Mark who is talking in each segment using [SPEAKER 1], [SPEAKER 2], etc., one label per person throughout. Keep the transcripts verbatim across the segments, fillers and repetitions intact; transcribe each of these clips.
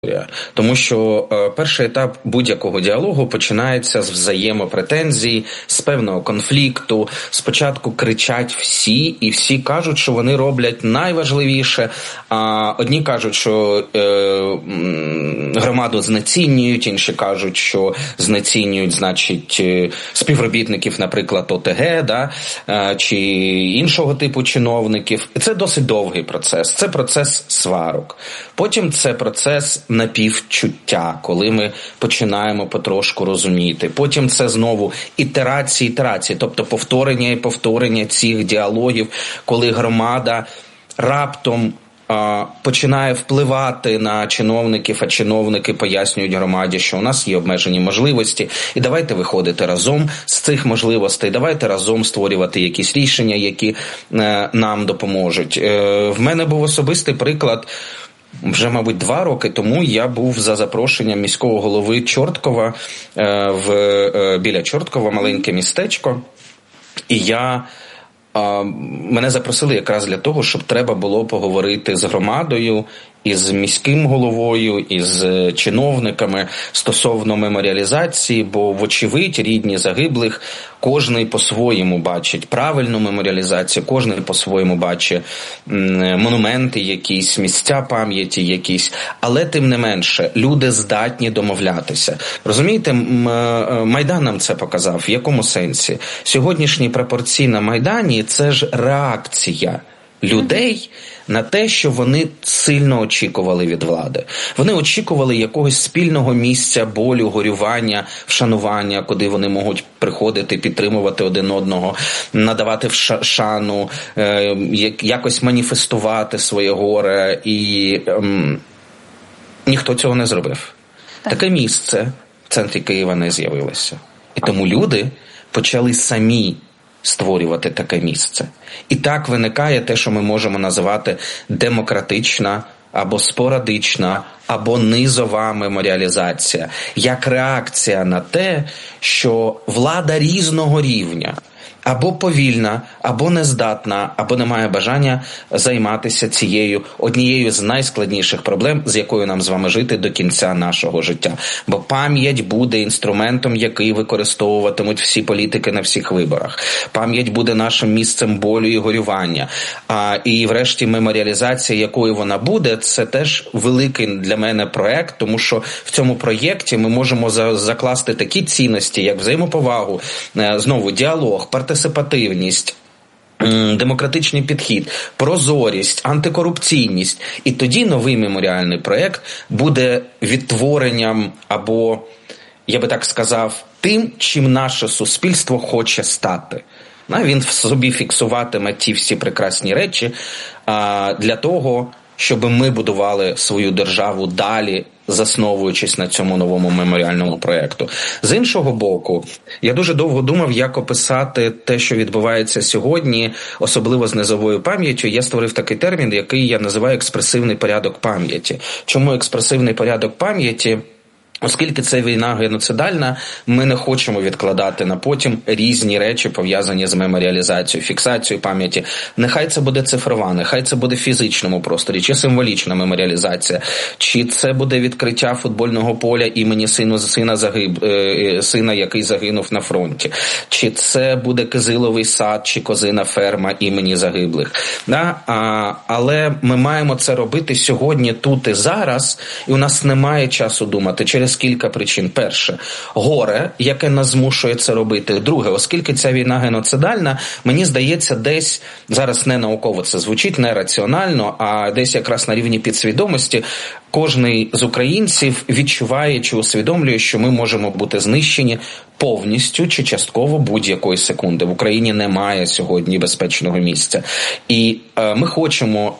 [SPEAKER 1] Тому що е, перший етап будь-якого діалогу починається з взаємопретензій, з певного конфлікту. Спочатку кричать всі, і всі кажуть, що вони роблять найважливіше. А одні кажуть, що е, громаду знецінюють, інші кажуть, що знецінюють, значить, співробітників, наприклад, О Те Ге, да, е, чи іншого типу чиновників. І це досить довгий процес. Це процес сварок. Потім це процес напівчуття, коли ми починаємо потрошку розуміти. Потім це знову ітерації, ітерації, тобто повторення і повторення цих діалогів, коли громада раптом а, починає впливати на чиновників, а чиновники пояснюють громаді, що у нас є обмежені можливості, і давайте виходити разом з цих можливостей, давайте разом створювати якісь рішення, які е, нам допоможуть. Е, в мене був особистий приклад. Вже, мабуть, два роки тому я був за запрошенням міського голови Чорткова, в, біля Чорткова, маленьке містечко, і я, мене запросили якраз для того, щоб треба було поговорити з громадою, із міським головою, із чиновниками стосовно меморіалізації, бо, вочевидь, рідні загиблих кожний по-своєму бачить правильну меморіалізацію, кожний по-своєму бачить монументи якісь, місця пам'яті якісь, але тим не менше люди здатні домовлятися. Розумієте, Майдан нам це показав. В якому сенсі? Сьогоднішні прапорці на Майдані – це ж реакція людей на те, що вони сильно очікували від влади. Вони очікували якогось спільного місця болю, горювання, вшанування, куди вони можуть приходити, підтримувати один одного, надавати шану, якось маніфестувати своє горе. І ем, ніхто цього не зробив. Так. Таке місце в центрі Києва не з'явилося. І тому люди почали самі створювати таке місце. І так виникає те, що ми можемо називати демократична або спорадична, або низова меморіалізація, як реакція на те, що влада різного рівня або повільна, або нездатна, або не має бажання займатися цією однією з найскладніших проблем, з якою нам з вами жити до кінця нашого життя. Бо пам'ять буде інструментом, який використовуватимуть всі політики на всіх виборах. Пам'ять буде нашим місцем болю і горювання. А, і врешті меморіалізація, якою вона буде, це теж великий для мене проект, тому що в цьому проєкті ми можемо за, закласти такі цінності, як взаємоповагу, знову діалог, партисипативність, демократичний підхід, прозорість, антикорупційність. І тоді новий меморіальний проєкт буде відтворенням або, я би так сказав, тим, чим наше суспільство хоче стати. Він в собі фіксуватиме ті всі прекрасні речі для того, щоб ми будували свою державу далі, засновуючись на цьому новому меморіальному проєкту. З іншого боку, я дуже довго думав, як описати те, що відбувається сьогодні, особливо з низовою пам'яттю. Я створив такий термін, який я називаю експресивний порядок пам'яті. Чому експресивний порядок пам'яті? Оскільки це війна геноцидальна, ми не хочемо відкладати на потім різні речі, пов'язані з меморіалізацією, фіксацією пам'яті. Нехай це буде цифрова, нехай це буде в фізичному просторі, чи символічна меморіалізація, чи це буде відкриття футбольного поля імені сину, сина, загиб, сина, який загинув на фронті, чи це буде Кизиловий сад, чи козина ферма імені загиблих. Да? А, але ми маємо це робити сьогодні, тут і зараз, і у нас немає часу думати через кілька причин. Перше, горе, яке нас змушує це робити. Друге, оскільки ця війна геноцидальна, мені здається, десь, зараз не науково це звучить, не раціонально, а десь якраз на рівні підсвідомості, кожний з українців відчуває чи усвідомлює, що ми можемо бути знищені повністю чи частково будь-якої секунди. В Україні немає сьогодні безпечного місця. І е, ми хочемо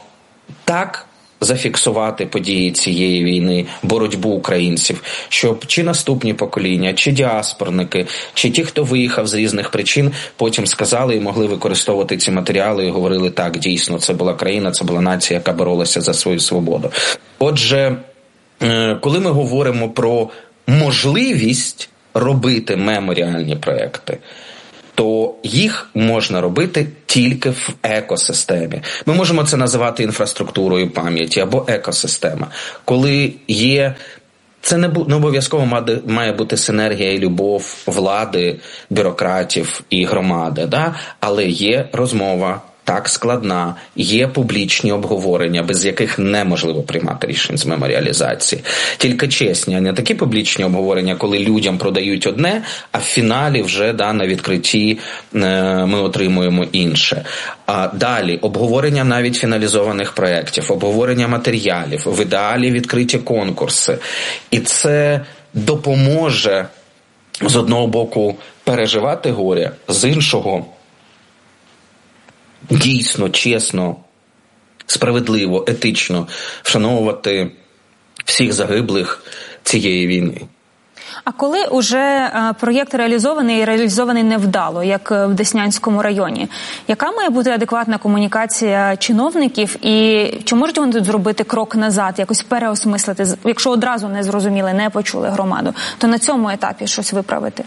[SPEAKER 1] так зафіксувати події цієї війни, боротьбу українців, щоб чи наступні покоління, чи діаспорники, чи ті, хто виїхав з різних причин, потім сказали і могли використовувати ці матеріали і говорили, так, дійсно, це була країна, це була нація, яка боролася за свою свободу. Отже, коли ми говоримо про можливість робити меморіальні проекти, то їх можна робити тільки в екосистемі. Ми можемо це називати інфраструктурою пам'яті або екосистема. Коли є... Це не, не обов'язково має бути синергія і любов влади, бюрократів і громади, да? Але є розмова, так складна, є публічні обговорення, без яких неможливо приймати рішень з меморіалізації. Тільки чесні, а не такі публічні обговорення, коли людям продають одне, а в фіналі вже да, на відкритті е, ми отримуємо інше. А далі обговорення навіть фіналізованих проєктів, обговорення матеріалів, в ідеалі відкриті конкурси. І це допоможе з одного боку переживати горе, з іншого дійсно, чесно, справедливо, етично вшановувати всіх загиблих цієї війни.
[SPEAKER 2] А коли уже проєкт реалізований і реалізований невдало, як в Деснянському районі, яка має бути адекватна комунікація чиновників і чи можуть вони тут зробити крок назад, якось переосмислити, якщо одразу не зрозуміли, не почули громаду, то на цьому етапі щось виправити?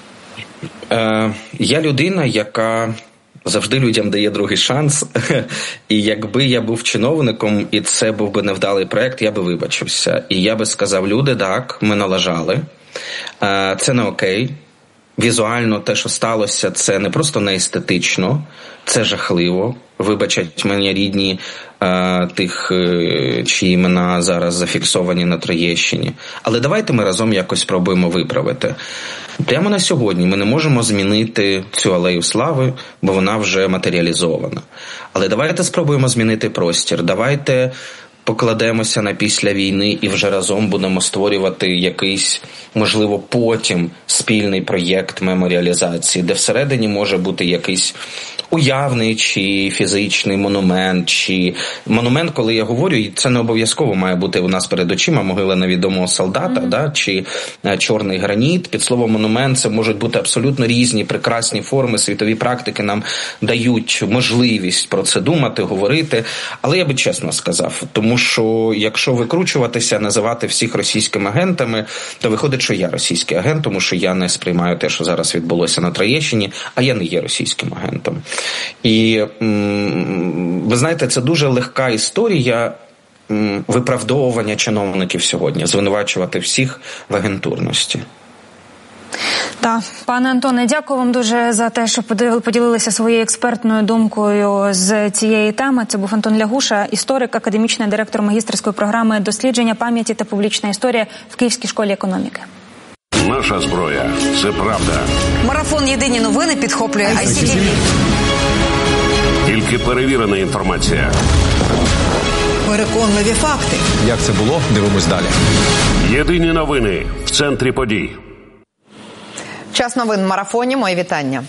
[SPEAKER 1] Е, я людина, яка завжди людям дає другий шанс, і якби я був чиновником, і це був би невдалий проєкт, я би вибачився. І я би сказав, люди, так, ми налажали, це не окей, візуально те, що сталося, це не просто не естетично, це жахливо. Вибачать мені рідні е, тих, е, чиї імена зараз зафіксовані на Троєщині. Але давайте ми разом якось спробуємо виправити. Прямо на сьогодні ми не можемо змінити цю алею слави, бо вона вже матеріалізована. Але давайте спробуємо змінити простір. Давайте покладемося на після війни і вже разом будемо створювати якийсь, можливо, потім спільний проєкт меморіалізації, де всередині може бути якийсь уявний чи фізичний монумент, чи монумент, коли я говорю, і це не обов'язково має бути у нас перед очима могила невідомого солдата, mm-hmm. да, чи а, чорний граніт. Під словом монумент це можуть бути абсолютно різні прекрасні форми, світові практики нам дають можливість про це думати, говорити. Але я би чесно сказав, тому що якщо викручуватися, називати всіх російськими агентами, то виходить, що я російський агент, тому що я не сприймаю те, що зараз відбулося на Троєщині, а я не є російським агентом. І, ви знаєте, це дуже легка історія виправдовування чиновників сьогодні, звинувачувати всіх в агентурності.
[SPEAKER 2] Так, пане Антоне, дякую вам дуже за те, що поділилися своєю експертною думкою з цієї теми. Це був Антон Лягуша, історик, академічний директор магістерської програми дослідження пам'яті та публічна історія в Київській школі економіки.
[SPEAKER 3] Наша зброя – це правда.
[SPEAKER 4] Марафон «Єдині новини» підхоплює ай сі ті ві.
[SPEAKER 3] Тільки перевірена інформація.
[SPEAKER 4] Переконливі факти.
[SPEAKER 5] Як це було? Дивимось далі.
[SPEAKER 3] Єдині новини в центрі подій.
[SPEAKER 4] Час новин в марафоні. Мої вітання.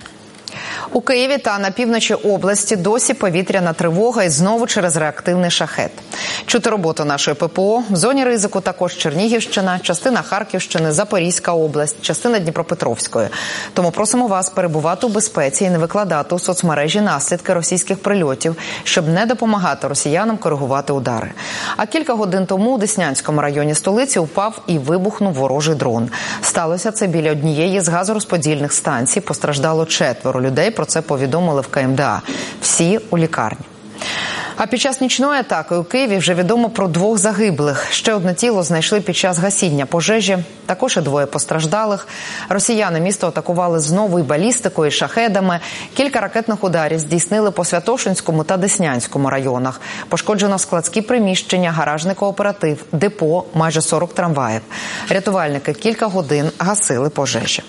[SPEAKER 4] У Києві та на півночі області досі повітряна тривога і знову через реактивний шахет. Чути роботу нашої ППО. В зоні ризику також Чернігівщина, частина Харківщини, Запорізька область, частина Дніпропетровської. Тому просимо вас перебувати у безпеці і не викладати у соцмережі наслідки російських прильотів, щоб не допомагати росіянам коригувати удари. А кілька годин тому у Деснянському районі столиці упав і вибухнув ворожий дрон. Сталося це біля однієї з газорозподільних станцій. Постраждало четверо людей. Про це повідомили в ка ем де а. Всі у лікарні. А під час нічної атаки у Києві вже відомо про двох загиблих. Ще одне тіло знайшли під час гасіння пожежі. Також і двоє постраждалих. Росіяни місто атакували знову і балістикою, і шахедами. Кілька ракетних ударів здійснили по Святошинському та Деснянському районах. Пошкоджено складські приміщення, гаражний кооператив, депо, майже сорок трамваїв. Рятувальники кілька годин гасили пожежі.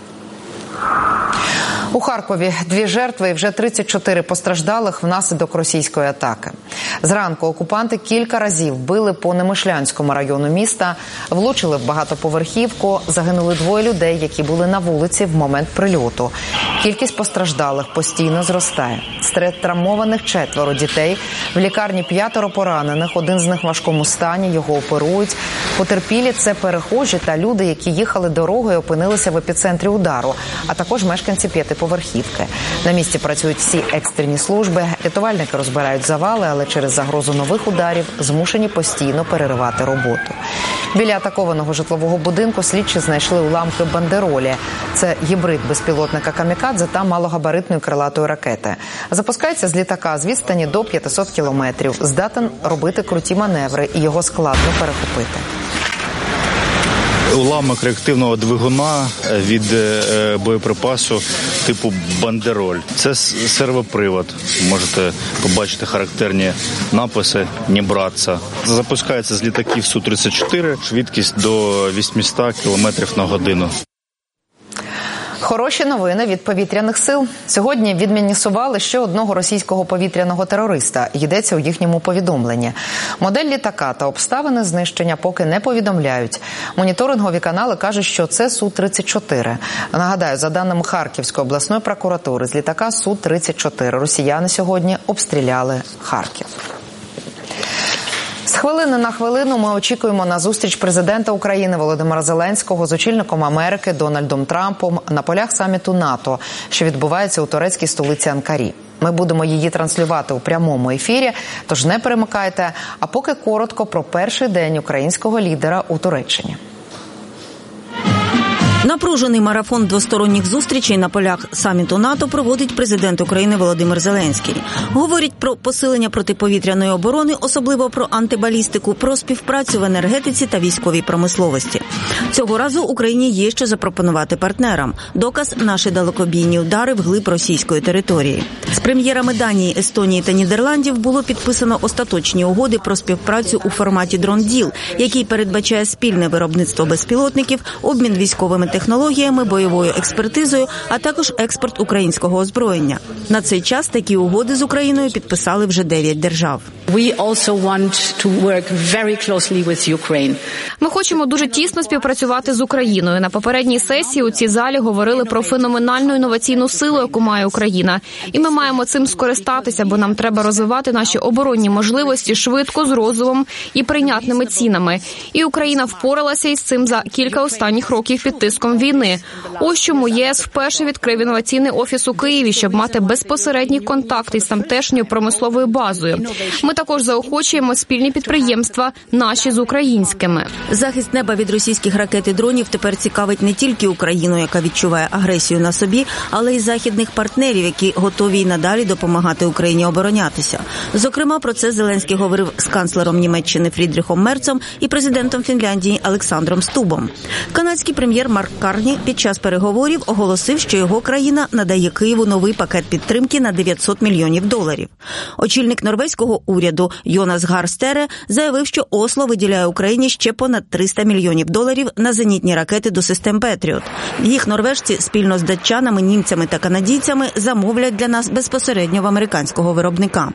[SPEAKER 4] У Харкові дві жертви і вже тридцять чотири постраждалих внаслідок російської атаки. Зранку окупанти кілька разів били по Немишлянському району міста, влучили в багатоповерхівку, загинули двоє людей, які були на вулиці в момент прильоту. Кількість постраждалих постійно зростає. Серед травмованих четверо дітей, в лікарні п'ятеро поранених, один з них в важкому стані, його оперують. Потерпілі – це перехожі та люди, які їхали дорогою і опинилися в епіцентрі удару, а також мешканці п'ятиповерхівки. На місці працюють всі екстрені служби, рятувальники розбирають завали, але через загрозу нових ударів змушені постійно переривати роботу. Біля атакованого житлового будинку слідчі знайшли уламки бандеролі. Це гібрид безпілотника «Камікадзе» та малогабаритної крилатої ракети. Запускається з літака з відстані до п'ятисот кілометрів. Здатен робити круті маневри і його складно перехопити.
[SPEAKER 6] Уламок реактивного двигуна від боєприпасу типу «Бандероль». Це сервопривод. Можете побачити характерні написи «Не братися». Запускається з літаків Су тридцять чотири, швидкість до вісімсот кілометрів на годину.
[SPEAKER 4] Хороші новини від повітряних сил. Сьогодні відмінісували ще одного російського повітряного терориста. Йдеться у їхньому повідомленні. Модель літака та обставини знищення поки не повідомляють. Моніторингові канали кажуть, що це Су тридцять чотири. Нагадаю, за даними Харківської обласної прокуратури, з літака Су тридцять чотири росіяни сьогодні обстріляли Харків. З хвилини на хвилину ми очікуємо на зустріч президента України Володимира Зеленського з очільником Америки Дональдом Трампом на полях саміту НАТО, що відбувається у турецькій столиці Анкарі. Ми будемо її транслювати у прямому ефірі, тож не перемикайте, а поки коротко про перший день українського лідера у Туреччині.
[SPEAKER 7] Напружений марафон двосторонніх зустрічей на полях саміту НАТО проводить президент України Володимир Зеленський. Говорить про посилення протиповітряної оборони, особливо про антибалістику, про співпрацю в енергетиці та військовій промисловості. Цього разу Україні є що запропонувати партнерам. Доказ – наші далекобійні удари вглиб російської території. З прем'єрами Данії, Естонії та Нідерландів було підписано остаточні угоди про співпрацю у форматі «Дрон-діл», який передбачає спільне виробництво безпілотників, обмін військовими технологіями, бойовою експертизою, а також експорт українського озброєння. На цей час такі угоди з Україною підписали вже дев'ять держав.
[SPEAKER 8] Ми хочемо дуже тісно співпрацювати з Україною. На попередній сесії у цій залі говорили про феноменальну інноваційну силу, яку має Україна. І ми маємо цим скористатися, бо нам треба розвивати наші оборонні можливості швидко, з розумом і прийнятними цінами. І Україна впоралася із цим за кілька останніх років під тиском війни. Ось чому ЄС вперше відкрив інноваційний офіс у Києві, щоб мати безпосередні контакти з тамтешньою промисловою базою. Ми також заохочуємо спільні підприємства, наші з українськими.
[SPEAKER 7] Захист неба від російських ракет і дронів тепер цікавить не тільки Україну, яка відчуває агресію на собі, але й західних партнерів, які готові й надалі допомагати Україні оборонятися. Зокрема, про це Зеленський говорив з канцлером Німеччини Фрідріхом Мерцом і президентом Фінляндії Олександром Стубом. Канадський прем'єр Марк Карні під час переговорів оголосив, що його країна надає Києву новий пакет підтримки на дев'ятсот мільйонів доларів. Очільник норвезького уряду Йонас Гар Стере заявив, що Осло виділяє Україні ще понад триста мільйонів доларів на зенітні ракети до систем «Петріот». Їх норвежці спільно з датчанами, німцями та канадійцями замовлять для нас безпосередньо в американського виробника.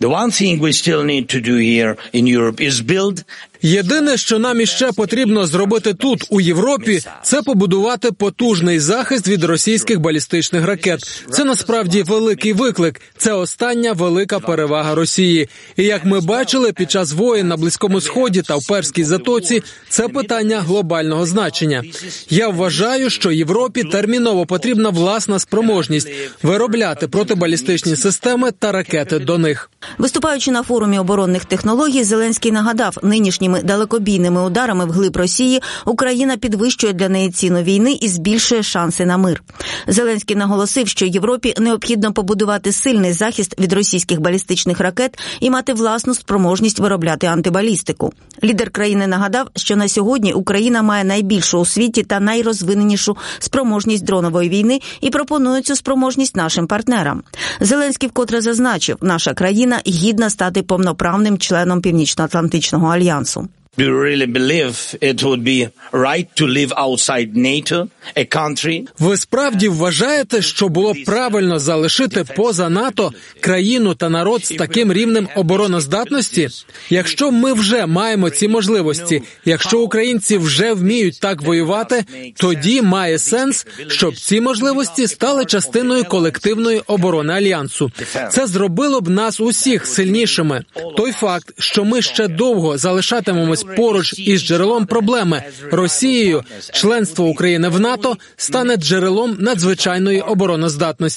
[SPEAKER 9] Єдине, що нам іще потрібно зробити тут, у Європі, це побудувати потужний захист від російських балістичних ракет. Це насправді великий виклик. Це остання велика перевага Росії. І як ми бачили під час воєн на Близькому Сході та в Перській затоці, це питання глобального значення. Я вважаю, що Європі терміново потрібна власна спроможність виробляти протибалістичні системи та ракети до них.
[SPEAKER 7] Виступаючи на форумі оборонних технологій, Зеленський нагадав, нинішніми далекобійними ударами вглиб Росії Україна підвищує для неї ціну війни і збільшує шанси на мир. Зеленський наголосив, що Європі необхідно побудувати сильний захист від російських балістичних ракет і мати власну спроможність виробляти антибалістику. Лідер країни нагадав, що на сьогодні Україна має найбільшу у світі та найрозвиненішу спроможність дронової війни і пропонує цю спроможність нашим партнерам. Зеленський вкотре зазначив, наша країна гідна стати повноправним членом Північно-Атлантичного альянсу.
[SPEAKER 10] Do you really believe it would be right to live outside NATO, a country?
[SPEAKER 9] Ви справді вважаєте, що було б правильно залишити поза НАТО країну та народ з таким рівнем обороноздатності? Якщо ми вже маємо ці можливості, якщо українці вже вміють так воювати, тоді має сенс, щоб ці можливості стали частиною колективної оборони Альянсу. Це зробило б нас усіх сильнішими. Той факт, що ми ще довго залишатимемось поруч із джерелом проблеми – Росією, членство України в НАТО стане джерелом надзвичайної обороноздатності.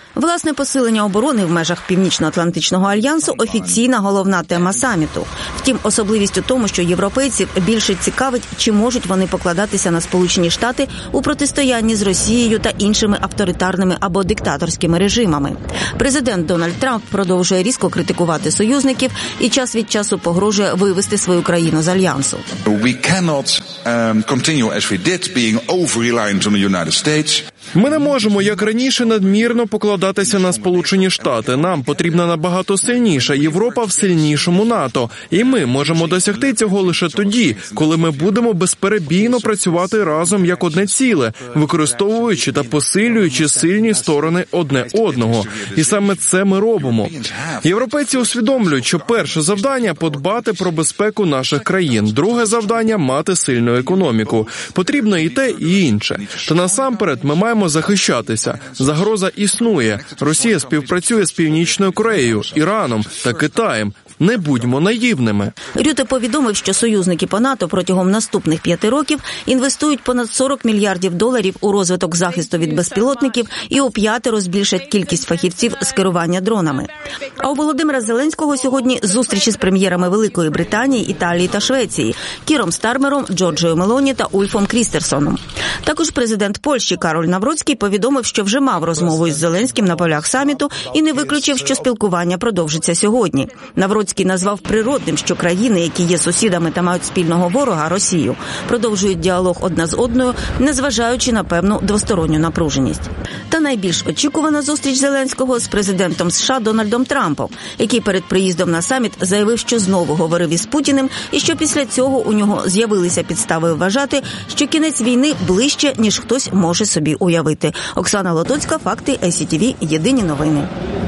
[SPEAKER 7] Власне, посилення оборони в межах Північно-Атлантичного альянсу – офіційна головна тема саміту. Втім, особливість у тому, що європейців більше цікавить, чи можуть вони покладатися на Сполучені Штати у протистоянні з Росією та іншими авторитарними або диктаторськими режимами. Президент Дональд Трамп продовжує різко критикувати союзників і час від часу погрожує вивести свою країну з альянсу.
[SPEAKER 11] We cannot um, continue as we did, being over-reliant on the United States.
[SPEAKER 12] Ми не можемо, як раніше, надмірно покладатися на Сполучені Штати. Нам потрібна набагато сильніша Європа в сильнішому НАТО. І ми можемо досягти цього лише тоді, коли ми будемо безперебійно працювати разом як одне ціле, використовуючи та посилюючи сильні сторони одне одного. І саме це ми робимо. Європейці усвідомлюють, що перше завдання – подбати про безпеку наших країн. Друге завдання – мати сильну економіку. Потрібно і те, і інше. Та насамперед ми маємо захищатися. Загроза існує. Росія співпрацює з Північною Кореєю, Іраном та Китаєм. Не будьмо наївними.
[SPEAKER 7] Рюте повідомив, що союзники по НАТО протягом наступних п'яти років інвестують понад сорок мільярдів доларів у розвиток захисту від безпілотників і у п'ятеро збільшать кількість фахівців з керування дронами. А у Володимира Зеленського сьогодні зустрічі з прем'єрами Великої Британії, Італії та Швеції – Кіром Стармером, Джорджією Мелоні та Ульфом Крістерсоном. Також президент Польщі Кароль Навроцький повідомив, що вже мав розмову із Зеленським на полях саміту і не виключив, що спілкування продовжиться сьогодні. Навроцький назвав природним, що країни, які є сусідами та мають спільного ворога – Росію, продовжують діалог одна з одною, незважаючи на певну двосторонню напруженість. Та найбільш очікувана зустріч Зеленського з президентом США Дональдом Трампом, який перед приїздом на саміт заявив, що знову говорив із Путіним і що після цього у нього з'явилися підстави вважати, що кінець війни ближче, ніж хтось може собі уявити. Оксана Лотоцька, факти, ай сі ті ві, єдині новини.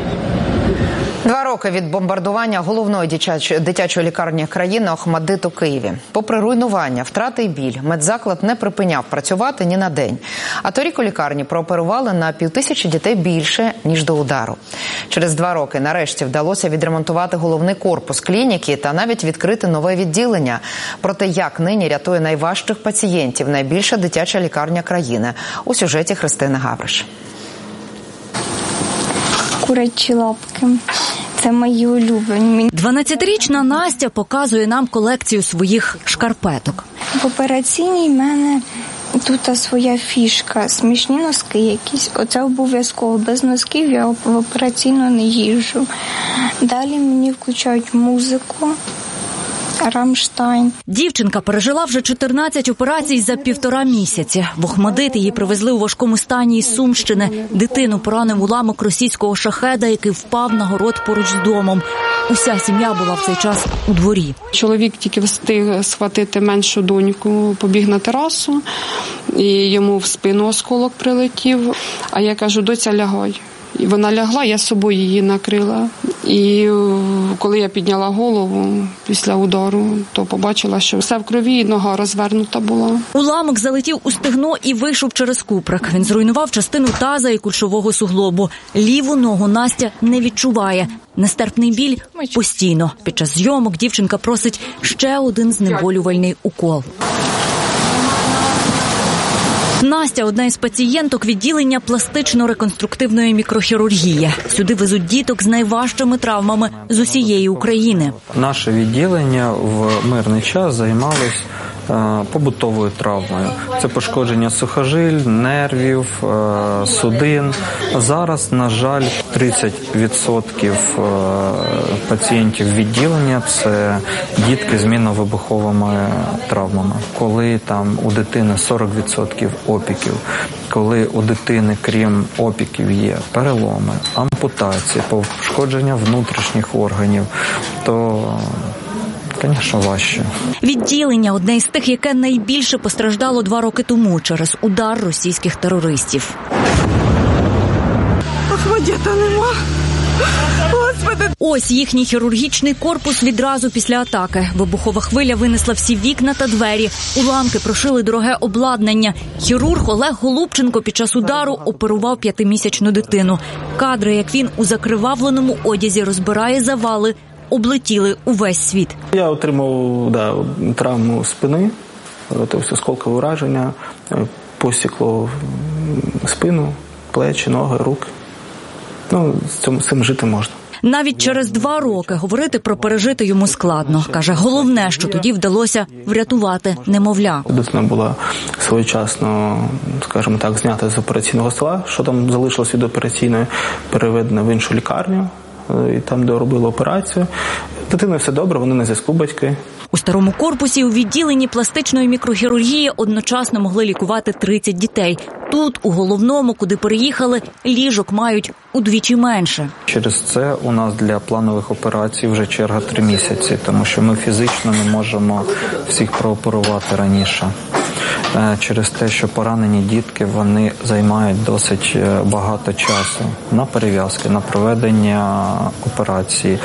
[SPEAKER 4] Два роки від бомбардування головної дитячої лікарні країни Охмаддит у Києві. Попри руйнування, втрати й біль, медзаклад не припиняв працювати ні на день. А торік у лікарні прооперували на півтисячі дітей більше, ніж до удару. Через два роки нарешті вдалося відремонтувати головний корпус клініки та навіть відкрити нове відділення. Про те, як нині рятує найважчих пацієнтів найбільша дитяча лікарня країни, у сюжеті Христини Гавриш.
[SPEAKER 13] Курячі лапки. Це мої улюблені.
[SPEAKER 14] дванадцятирічна Настя показує нам колекцію своїх шкарпеток.
[SPEAKER 13] В операційній в мене тут своя фішка. Смішні носки якісь. Оце обов'язково. Без носків я в операційну не їжджу. Далі мені включають музику. Рамштайн.
[SPEAKER 14] Дівчинка пережила вже чотирнадцять операцій за півтора місяці. В Охмаддит її привезли у важкому стані із Сумщини. Дитину поранив уламок російського шахеда, який впав на город поруч з домом. Уся сім'я була в цей час у дворі.
[SPEAKER 15] Чоловік тільки встиг схватити меншу доньку, побіг на терасу, і йому в спину осколок прилетів. А я кажу, доця, лягай. І вона лягла, я з собою її накрила. І коли я підняла голову після удару, то побачила, що все в крові, і нога розвернута була.
[SPEAKER 14] Уламок залетів у стегно і вийшов через куприк. Він зруйнував частину таза і кульшового суглобу. Ліву ногу Настя не відчуває. Нестерпний біль постійно. Під час зйомок дівчинка просить ще один знеболювальний укол. Настя – одна із пацієнток відділення пластично-реконструктивної мікрохірургії. Сюди везуть діток з найважчими травмами з усієї України.
[SPEAKER 16] Наше відділення в мирний час займалось побутовою травмою. Це пошкодження сухожиль, нервів, судин. Зараз, на жаль, тридцять відсотків пацієнтів відділення – це дітки з мінно-вибуховими травмами. Коли там у дитини сорок відсотків опіків, коли у дитини, крім опіків, є переломи, ампутації, пошкодження внутрішніх органів, то звісно, важче.
[SPEAKER 14] Відділення – одне із тих, яке найбільше постраждало два роки тому через удар російських терористів.
[SPEAKER 17] Охмаддита нема. Господи.
[SPEAKER 14] Ось їхній хірургічний корпус відразу після атаки. Вибухова хвиля винесла всі вікна та двері. Уламки прошили дороге обладнання. Хірург Олег Голубченко під час удару оперував п'ятимісячну дитину. Кадри, як він у закривавленому одязі розбирає завали, облетіли увесь світ.
[SPEAKER 16] Я отримав да, травму спини, тобто осколкове ураження, посікло спину, плечі, ноги, руки. Ну, з цим, з цим жити можна.
[SPEAKER 14] Навіть через два роки говорити про пережити йому складно. Каже, головне, що тоді вдалося врятувати немовля.
[SPEAKER 16] Дитина була своєчасно, скажімо так, знята з операційного стола, що там залишилось від операційної, переведена в іншу лікарню, і там, де робили операцію. Дитина все добре, вони на зв'язку, батьки.
[SPEAKER 14] У старому корпусі у відділенні пластичної мікрохірургії одночасно могли лікувати тридцять дітей. Тут, у головному, куди переїхали, ліжок мають удвічі менше.
[SPEAKER 16] Через це у нас для планових операцій вже черга три місяці, тому що ми фізично не можемо всіх прооперувати раніше. Через те, що поранені дітки, вони займають досить багато часу на перев'язки, на проведення операції.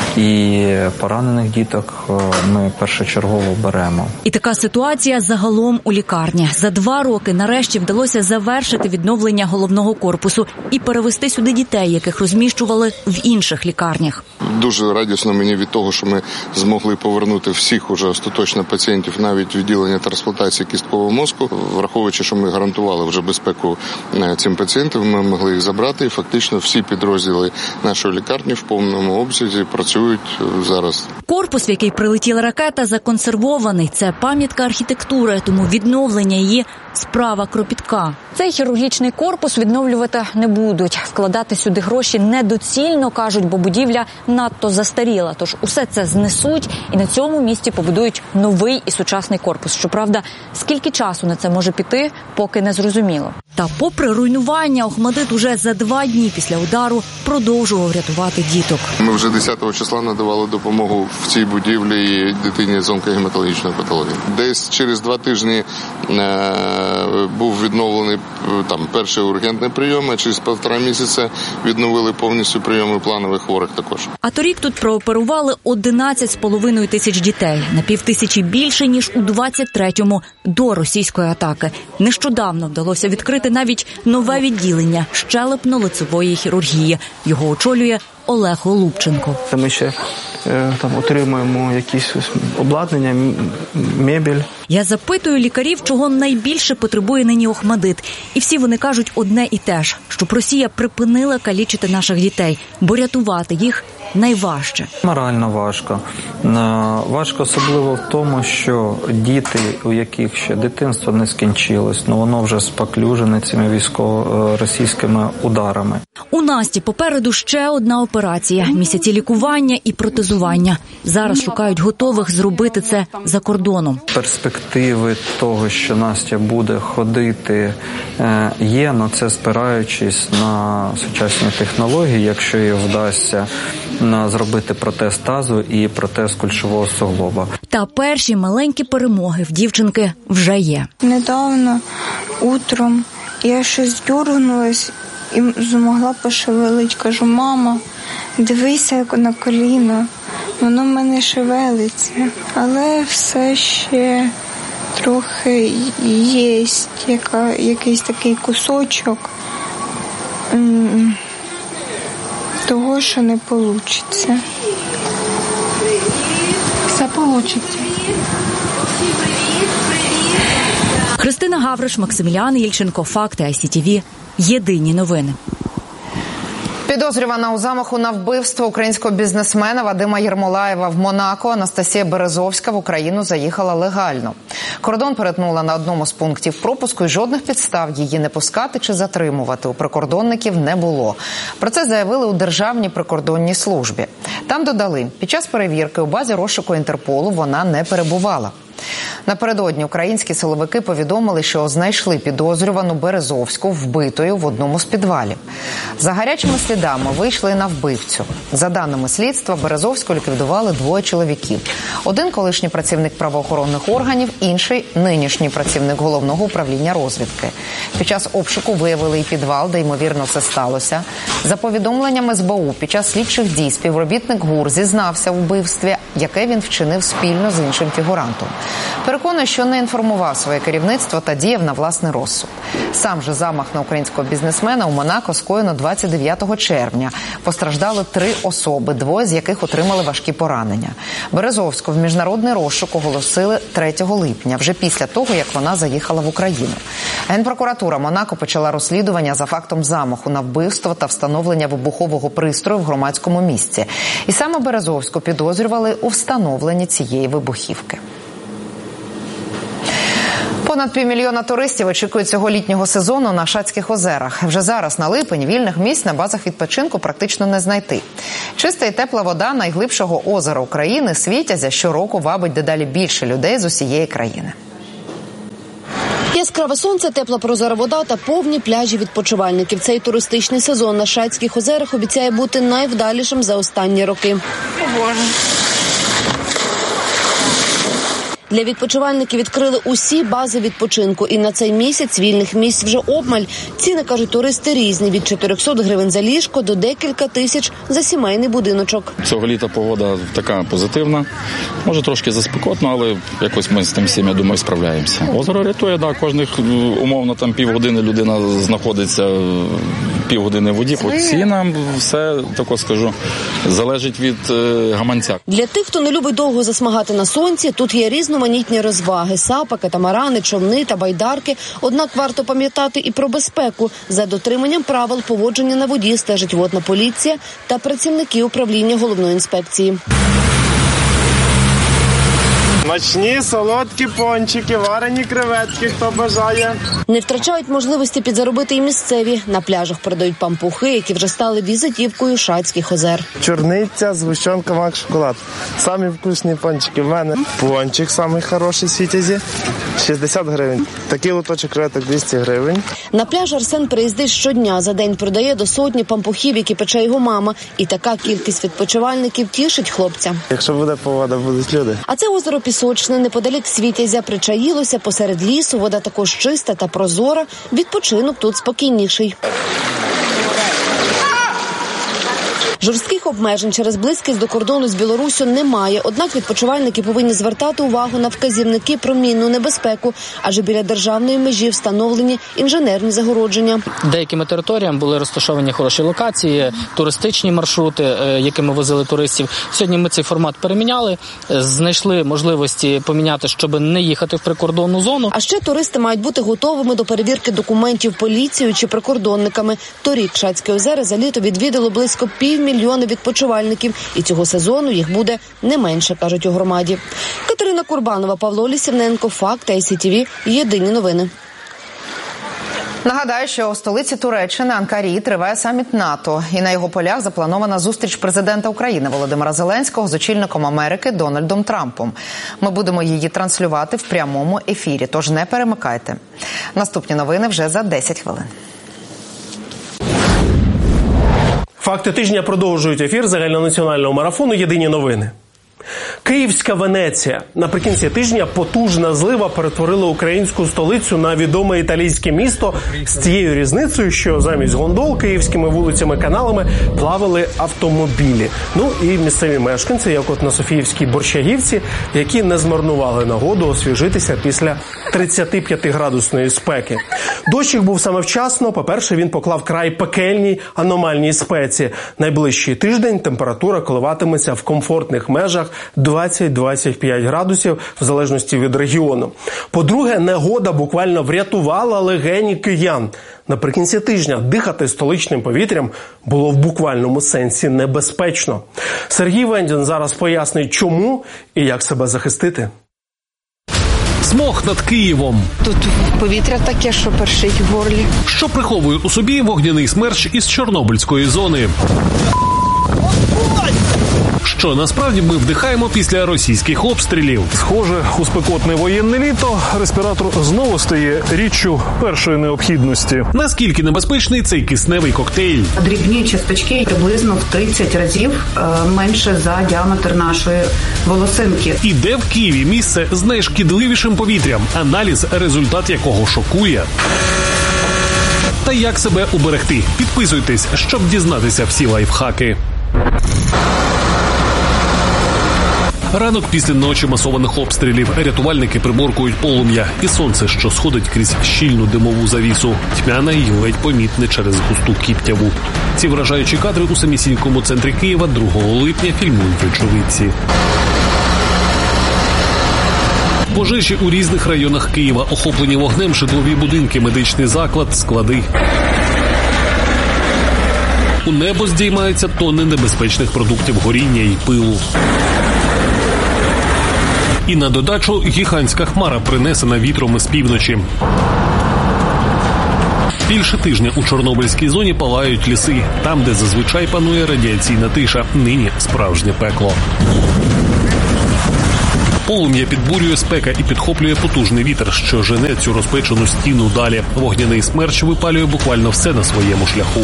[SPEAKER 16] І поранених діток ми першочергово беремо.
[SPEAKER 14] І така ситуація загалом у лікарні. За два роки нарешті вдалося завершити відновлення головного корпусу і перевести сюди дітей, яких розміщували в інших лікарнях.
[SPEAKER 18] Дуже радісно мені від того, що ми змогли повернути всіх уже остаточно пацієнтів навіть відділення трансплантації кісткового мозку. Враховуючи, що ми гарантували вже безпеку цим пацієнтам, ми могли їх забрати. І фактично всі підрозділи нашої лікарні в повному обсязі працюють зараз.
[SPEAKER 14] Корпус, в який прилетіла ракета, законсервований. Це пам'ятка архітектури, тому відновлення її – справа кропітка. Цей хірургічний корпус відновлювати не будуть. Вкладати сюди гроші недоцільно, кажуть, бо будівля надто застаріла. Тож усе це знесуть і на цьому місці побудують новий і сучасний корпус. Щоправда, скільки часу на це може піти, поки не зрозуміло. Та попри руйнування, Охмадит уже за два дні після удару продовжував рятувати діток.
[SPEAKER 18] Ми вже десятого числа надавали допомогу в цій будівлі дитині з онкогематологічної патології. Десь через два тижні е, був відновлений там перший ургентний прийом, а через півтора місяця відновили повністю прийоми планових хворих також.
[SPEAKER 14] А торік тут прооперували одинадцять з половиною тисяч дітей. На півтисячі більше, ніж у двадцять третьому, до російської атаки. Нещодавно вдалося відкрити навіть нове відділення щелепно-лицевої хірургії. Його очолює Олег Голубченко.
[SPEAKER 16] Ми ще там отримуємо якісь обладнання, мебель.
[SPEAKER 14] Я запитую лікарів, чого найбільше потребує нині Охмадит. І всі вони кажуть одне і те ж, щоб Росія припинила калічити наших дітей, бо рятувати їх найважче.
[SPEAKER 16] Морально важко. Важко особливо в тому, що діти, у яких ще дитинство не скінчилось, ну воно вже спаклюжене цими військово-російськими ударами.
[SPEAKER 14] У Насті попереду ще одна операція – місяці лікування і протезування. Зараз шукають готових зробити це за кордоном.
[SPEAKER 16] Перспективи того, що Настя буде ходити, є, але це спираючись на сучасні технології, якщо їй вдасться зробити протез тазу і протез кульшового суглоба.
[SPEAKER 14] Та перші маленькі перемоги в дівчинки вже є.
[SPEAKER 13] Недавно утром я щось дьоргнулась і змогла пошевелити. Кажу, мама, дивися на коліно, воно в мене шевелиться, але все ще трохи є яка, якийсь такий кусочок того, що не вийде.
[SPEAKER 15] Все вийде.
[SPEAKER 14] Христина Гавриш, Максиміліан Ільченко, Факти, ай сі ті ві. Єдині новини.
[SPEAKER 4] Підозрювана у замаху на вбивство українського бізнесмена Вадима Єрмолаєва в Монако Анастасія Березовська в Україну заїхала легально. Кордон перетнула на одному з пунктів пропуску і жодних підстав її не пускати чи затримувати у прикордонників не було. Про це заявили у Державній прикордонній службі. Там додали, під час перевірки у базі розшуку Інтерполу вона не перебувала. Напередодні українські силовики повідомили, що знайшли підозрювану Березовську вбитою в одному з підвалів. За гарячими слідами вийшли на вбивцю. За даними слідства, Березовську ліквідували двоє чоловіків. Один – колишній працівник правоохоронних органів, інший – нинішній працівник Головного управління розвідки. Під час обшуку виявили і підвал, де, ймовірно, все сталося. За повідомленням ес бе у, під час слідчих дій співробітник ГУР зізнався у вбивстві, яке він вчинив спільно з іншим фігурантом. Переконує, що не інформував своє керівництво та діяв на власний розсуд. Сам же замах на українського бізнесмена у Монако скоєно двадцять дев'ятого червня. Постраждали три особи, двоє з яких отримали важкі поранення. Березовську в міжнародний розшук оголосили третього липня, вже після того, як вона заїхала в Україну. Генпрокуратура Монако почала розслідування за фактом замаху на вбивство та встановлення вибухового пристрою в громадському місці. І саме Березовську підозрювали у встановленні цієї вибухівки. Понад півмільйона туристів очікують цього літнього сезону на Шацьких озерах. Вже зараз на липень вільних місць на базах відпочинку практично не знайти. Чиста і тепла вода найглибшого озера України Світязя щороку вабить дедалі більше людей з усієї країни.
[SPEAKER 19] Яскраве сонце, тепла прозора вода та повні пляжі відпочивальників. Цей туристичний сезон на Шацьких озерах обіцяє бути найвдалішим за останні роки. О, Боже. Для відпочивальників відкрили усі бази відпочинку. І на цей місяць вільних місць вже обмаль. Ціни, кажуть туристи, різні. Від чотирьохсот гривень за ліжко до декілька тисяч за сімейний будиночок.
[SPEAKER 20] Цього літа погода така позитивна. Може трошки заспекотно, але якось ми з тим всім, я думаю, справляємося. Озеро рятує, да, кожних умовно там півгодини людина знаходиться півгодини в воді. По цінам все, тако скажу, залежить від е, гаманця.
[SPEAKER 19] Для тих, хто не любить довго засмагати на сонці, тут є різноманітні розваги – сапа, катамарани, човни та байдарки. Однак варто пам'ятати і про безпеку. За дотриманням правил поводження на воді стежить водна поліція та працівники управління головної інспекції.
[SPEAKER 21] Смачні, солодкі пончики, варені креветки, хто бажає.
[SPEAKER 19] Не втрачають можливості підзаробити і місцеві. На пляжах продають пампухи, які вже стали візитівкою Шацьких озер.
[SPEAKER 21] Чорниця, згущенка, мак, шоколад. Самі вкусні пончики в мене. Пончик самий хороший в Світязі. шістдесят гривень. Такий лоточок креветок двісті гривень.
[SPEAKER 19] На пляж Арсен приїздить щодня. За день продає до сотні пампухів, які пече його мама. І така кількість відпочивальників тішить хлопця.
[SPEAKER 21] Якщо буде погода, будуть люди.
[SPEAKER 19] А це озеро Пісочне, неподалік Світязя, причаїлося посеред лісу, вода також чиста та прозора, відпочинок тут спокійніший. Жорстких обмежень через близькість до кордону з Білоруссю немає, однак відпочивальники повинні звертати увагу на вказівники про мінну небезпеку, адже біля державної межі встановлені інженерні загородження.
[SPEAKER 22] Деякими територіями були розташовані хороші локації, туристичні маршрути, якими возили туристів. Сьогодні ми цей формат переміняли, знайшли можливості поміняти, щоб не їхати в прикордонну зону.
[SPEAKER 19] А ще туристи мають бути готовими до перевірки документів поліцією чи прикордонниками. Торік Шацькі озера за літо відвідало близько півмільйона мільйони відпочивальників, і цього сезону їх буде не менше, кажуть у громаді. Катерина Курбанова, Павло Лісівненко, Факт, ай сі ті ві, єдині новини.
[SPEAKER 4] Нагадаю, що у столиці Туреччини Анкарі триває саміт НАТО, і на його полях запланована зустріч президента України Володимира Зеленського з очільником Америки Дональдом Трампом. Ми будемо її транслювати в прямому ефірі, тож не перемикайте. Наступні новини вже за десять хвилин.
[SPEAKER 23] Факти тижня продовжують ефір загальнонаціонального марафону «Єдині новини». Київська Венеція. Наприкінці тижня потужна злива перетворила українську столицю на відоме італійське місто з тією різницею, що замість гондол київськими вулицями-каналами плавали автомобілі. Ну і місцеві мешканці, як от на Софіївській Борщагівці, які не змарнували нагоду освіжитися після тридцятип'ятиградусної спеки. Дощик був саме вчасно. По-перше, він поклав край пекельній аномальній спеці. Найближчий тиждень температура коливатиметься в комфортних межах двадцять - двадцять п'ять градусів, в залежності від регіону. По-друге, негода буквально врятувала легені киян. Наприкінці тижня дихати столичним повітрям було в буквальному сенсі небезпечно. Сергій Вендін зараз пояснить, чому і як себе захистити.
[SPEAKER 24] Смог над Києвом.
[SPEAKER 25] Тут повітря таке, що першить в горлі.
[SPEAKER 24] Що приховує у собі вогняний смерч із Чорнобильської зони. Що насправді ми вдихаємо після російських обстрілів.
[SPEAKER 26] Схоже, у спекотне воєнне літо респіратор знову стає річчю першої необхідності.
[SPEAKER 24] Наскільки небезпечний цей кисневий коктейль?
[SPEAKER 27] Дрібні часточки приблизно в тридцять разів менше за діаметр нашої волосинки.
[SPEAKER 24] І де в Києві місце з найшкідливішим повітрям, аналіз, результат якого шокує. Та як себе уберегти? Підписуйтесь, щоб дізнатися всі лайфхаки. Ранок після ночі масованих обстрілів. Рятувальники приборкують полум'я. І сонце, що сходить крізь щільну димову завісу. Тьмяне й ледь помітне через густу кіптяву. Ці вражаючі кадри у самісінькому центрі Києва другого липня фільмують очевидці. Пожежі у різних районах Києва. Охоплені вогнем житлові будинки, медичний заклад, склади. У небо здіймаються тонни небезпечних продуктів горіння і пилу. І на додачу гігантська хмара, принесена вітром із півночі. Більше тижня у Чорнобильській зоні палають ліси. Там, де зазвичай панує радіаційна тиша, нині справжнє пекло. Полум'я підбурює спека і підхоплює потужний вітер, що жене цю розпечену стіну далі. Вогняний смерч випалює буквально все на своєму шляху.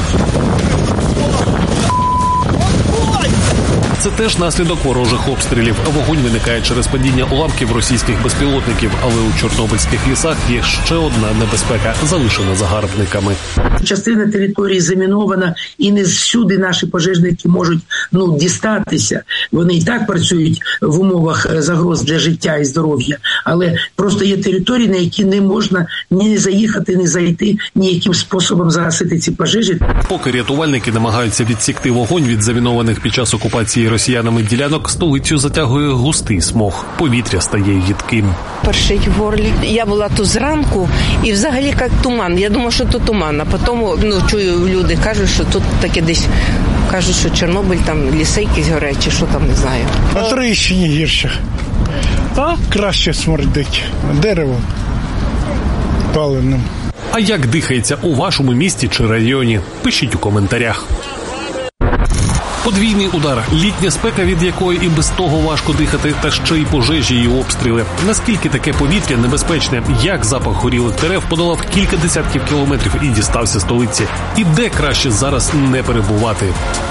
[SPEAKER 24] Це теж наслідок ворожих обстрілів. Вогонь виникає через падіння уламків російських безпілотників, але у чорнобильських лісах є ще одна небезпека, залишена загарбниками.
[SPEAKER 1] Частина території замінована, і не всюди наші пожежники можуть ну, дістатися. Вони і так працюють в умовах загроз для життя і здоров'я, але просто є території, на які не можна ні заїхати, ні зайти, ніяким способом загасити ці пожежі.
[SPEAKER 24] Поки рятувальники намагаються відсікти вогонь від замінованих під час окупації росіянами ділянок, столицю затягує густий смог. Повітря стає їдким.
[SPEAKER 2] Першить в горлі. Я була тут зранку, і взагалі як туман. Я думала, що тут туман, а потім ну, чую, люди кажуть, що тут таке десь, кажуть, що Чорнобиль, там ліси якісь горять, чи що там, не знаю.
[SPEAKER 3] На Троєщині гірше. А краще смердить деревом паленим.
[SPEAKER 24] А як дихається у вашому місті чи районі? Пишіть у коментарях. Подвійний удар, літня спека, від якої і без того важко дихати, та ще й пожежі і обстріли. Наскільки таке повітря небезпечне, як запах горілих дерев подолав кілька десятків кілометрів і дістався столиці? І де краще зараз не перебувати?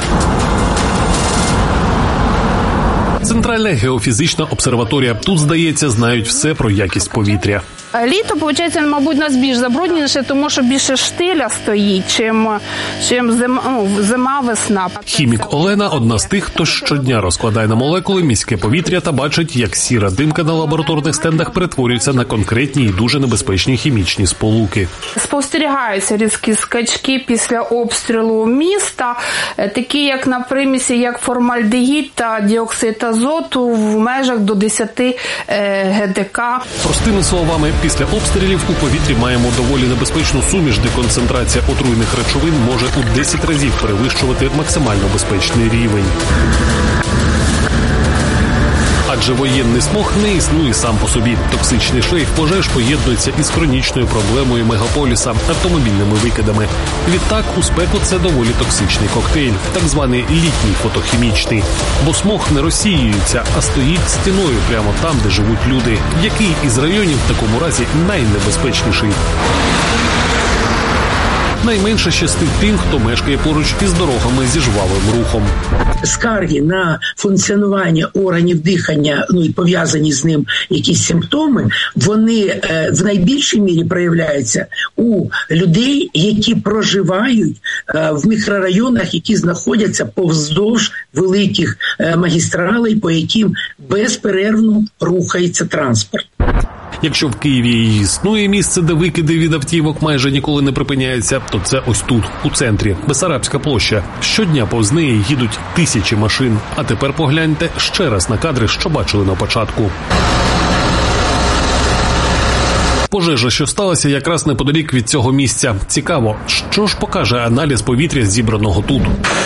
[SPEAKER 24] Центральна геофізична обсерваторія. Тут, здається, знають все про якість повітря.
[SPEAKER 5] Літо, виходить, мабуть, нас більш забрудненіше, тому що більше штиля стоїть, чим, чим зима, ну, зима, весна.
[SPEAKER 24] Хімік Олена – одна з тих, хто щодня розкладає на молекули міське повітря та бачить, як сіра димка на лабораторних стендах перетворюється на конкретні і дуже небезпечні хімічні сполуки.
[SPEAKER 5] Спостерігаються різкі скачки після обстрілу міста, такі як на примісі, як формальдегід та діоксид азоту в межах до десять ГДК.
[SPEAKER 24] Простими словами, після обстрілів у повітрі маємо доволі небезпечну суміш, де концентрація отруйних речовин може у десять разів перевищувати максимально безпечний рівень. Адже воєнний смог не існує сам по собі. Токсичний шлейф пожеж поєднується із хронічною проблемою мегаполіса – автомобільними викидами. Відтак, у спеку це доволі токсичний коктейль, так званий літній фотохімічний. Бо смог не розсіюється, а стоїть стіною прямо там, де живуть люди. Який із районів в такому разі найнебезпечніший? Найменше щастить тим, хто мешкає поруч із дорогами зі жвавим рухом.
[SPEAKER 1] Скарги на функціонування органів дихання, ну і пов'язані з ним якісь симптоми, вони е, в найбільшій мірі проявляються у людей, які проживають е, в мікрорайонах, які знаходяться повздовж великих е, магістралей, по яким безперервно рухається транспорт.
[SPEAKER 24] Якщо в Києві і існує місце, де викиди від автівок майже ніколи не припиняються, то це ось тут, у центрі, Бессарабська площа. Щодня повз неї їдуть тисячі машин. А тепер погляньте ще раз на кадри, що бачили на початку. Пожежа, що сталася якраз неподалік від цього місця. Цікаво, що ж покаже аналіз повітря, зібраного тут?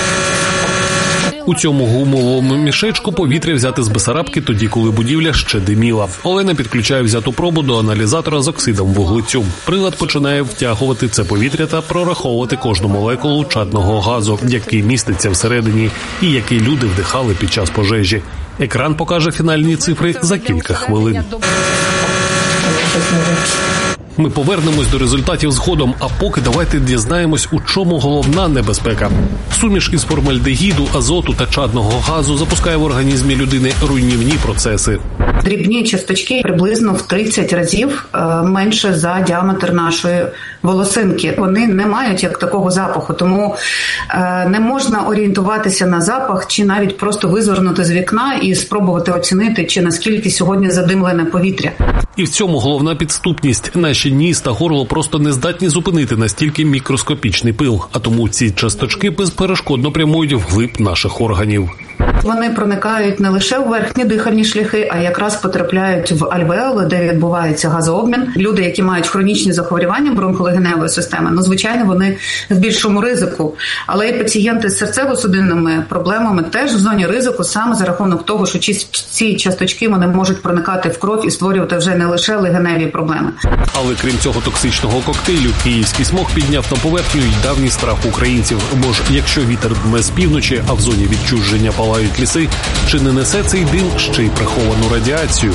[SPEAKER 24] У цьому гумовому мішечку повітря взяти з Бессарабки тоді, коли будівля ще диміла. Олена підключає взяту пробу до аналізатора з оксидом вуглецю. Прилад починає втягувати це повітря та прораховувати кожну молекулу чадного газу, який міститься всередині і який люди вдихали під час пожежі. Екран покаже фінальні цифри за кілька хвилин. Ми повернемось до результатів згодом, а поки давайте дізнаємось, у чому головна небезпека. Суміш із формальдегіду, азоту та чадного газу запускає в організмі людини руйнівні процеси.
[SPEAKER 27] Дрібні часточки приблизно в тридцять разів менше за діаметр нашої волосинки. Вони не мають як такого запаху, тому не можна орієнтуватися на запах чи навіть просто визирнути з вікна і спробувати оцінити, чи наскільки сьогодні задимлене повітря.
[SPEAKER 24] І в цьому головна підступність. Наші ніс та горло просто не здатні зупинити настільки мікроскопічний пил, а тому ці часточки безперешкодно прямують вглиб наших органів.
[SPEAKER 27] Вони проникають не лише в верхні дихальні шляхи, а якраз потрапляють в альвеоли, де відбувається газообмін. Люди, які мають хронічні захворювання бронхолегеневої системи, ну, звичайно, вони в більшому ризику. Але і пацієнти з серцево-судинними проблемами теж в зоні ризику саме за рахунок того, що ці часточки вони можуть проникати в кров і створювати вже не лише легеневі проблеми.
[SPEAKER 24] Але крім цього токсичного коктейлю, київський смог підняв на поверхню й давній страх українців. Бо ж якщо вітер дме з півночі, а в зоні відчуження палають ліси, чи не несе цей дим ще й приховану радіацію?